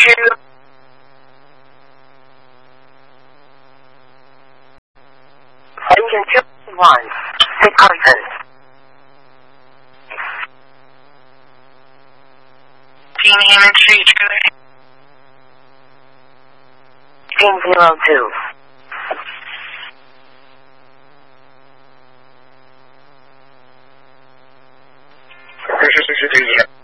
two. Engine 2-1. State Carson. Team image reach good. Team 02. Pressure 63.